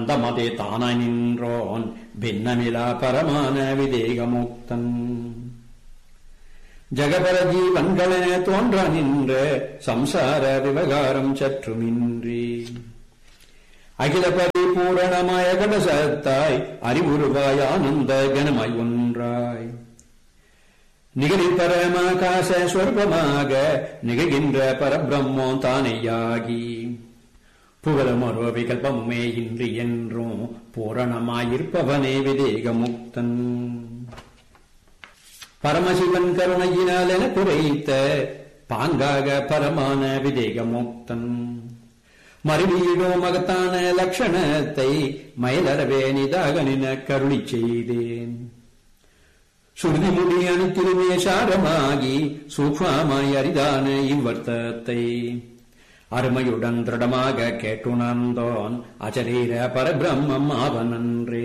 தமதே தானாய் நின்றோன் பின்னமிலா பரமான விதேகமுக்தன் ஜகபர ஜீவன்களென தோன்ற நின்ற சம்சார விவகாரம் சற்றுமின்றி அகில பரிபூரணமாய கடசத்தாய் அறிவுருவாய் ஆனந்த கணமாய் ஒன்றாய் நிகழி பரமாகாச ஸ்வரூபமாக நிகழ்கின்ற பரபிரம்மோ தானேயாகி புகழமரோ விகல்பமுமே இன்றி என்றும் பூரணமாயிருப்பவனே விதேகமுக்தன் பரமசிவன் கருணையினால் என குறைத்த பாங்காக பரமான விதேகமுக்தன் மறுவீடோ மகத்தான லட்சணத்தை மயிலறவே நிதாக நின கருளி செய்தேன் சுருதி முடி அணித்திருமே சாரமாகி சூக்ஷ்மமாய் அரிதான இவ்வர்த்தத்தை அருமையுடன் திருடமாக கேட்டுணர்ந்தோன் அசரீர பரபிரம்மம் ஆவனன்றே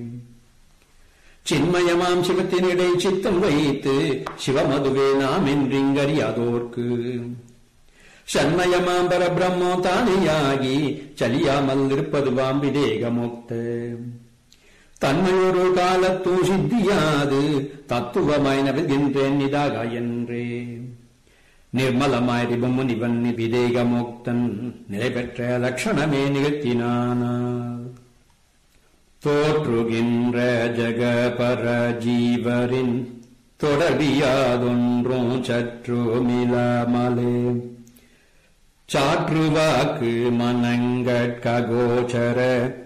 சின்மயமாம் சிவத்தினிடை சித்தம் வைத்து சிவமதுவே நாம் என்றிங்கறியாதோர்க்கு சண்மயமாம் பரபிரம்மோ தானேயாகி சலியாமல் இருப்பதுவாம் விதேகமுக்த தன்மையொரு காலத்தூ சித்தியாது தத்துவமாய் நவிழ்கின்றேன் நிதாக என்றே நிர்மலமாய் ரிபமுனிவன் விதேகமுக்தன் நிலை பெற்ற லட்சணமே நிகழ்த்தினானால் தோற்றுகின்ற ஜகபர ஜீவரின் தொடர்பியாதொன்றும் சற்றுமிலாமலே சாற்றுவாக்கு மனங்கட்கோச்சர